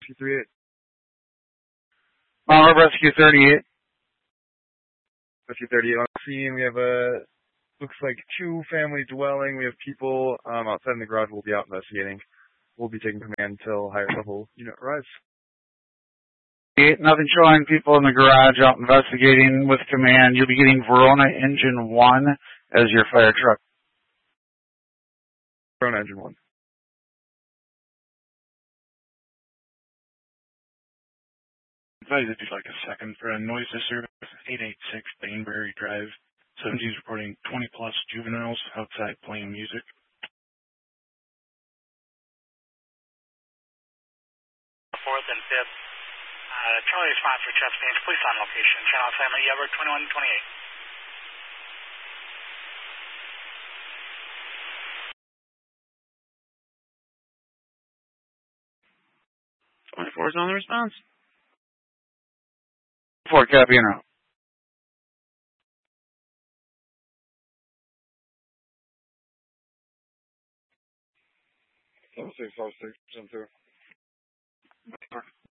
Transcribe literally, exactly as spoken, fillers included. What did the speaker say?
Rescue thirty-eight. Uh, Rescue thirty-eight. Rescue thirty-eight on the scene. We have a, looks like two family dwelling. We have people um, outside in the garage. We'll be out investigating. We'll be taking command until higher level unit arrives. Nothing showing people in the garage out investigating with command. You'll be getting Verona Engine one as your fire truck. Verona Engine one. Advise if you'd like a second for a noise service, eight eighty-six Bainbury Drive. seventies reporting twenty plus juveniles outside playing music. Fourth and fifth. Uh, Charlie response for Chesapeake. Police on location. Channel assignment Yever twenty-one twenty-eight. twenty-four is on the response. Four, copy and out. seven six five six, two.